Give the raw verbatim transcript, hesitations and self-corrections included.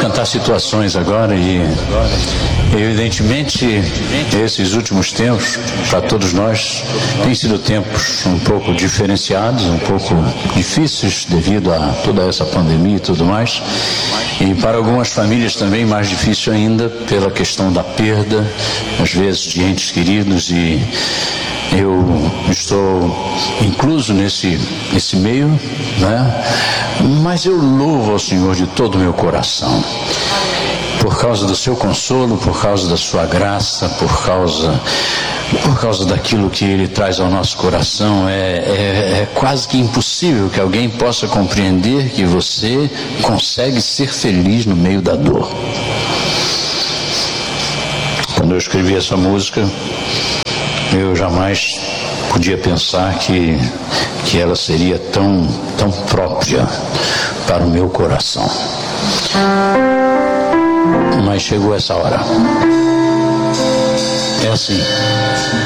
cantar situações agora e, evidentemente, esses últimos tempos, para todos nós, têm sido tempos um pouco diferenciados, um pouco difíceis devido a toda essa pandemia e tudo mais. E para algumas famílias também mais difícil ainda pela questão da perda, às vezes de entes queridos, e eu estou incluso nesse, nesse meio, né? Mas eu louvo ao Senhor de todo o meu coração, por causa do seu consolo, por causa da sua graça, por causa, por causa daquilo que Ele traz ao nosso coração. É, é, é quase que impossível que alguém possa compreender que você consegue ser feliz no meio da dor. Quando eu escrevi essa música, eu jamais podia pensar que, que ela seria tão, tão própria para o meu coração. Mas chegou essa hora. É assim.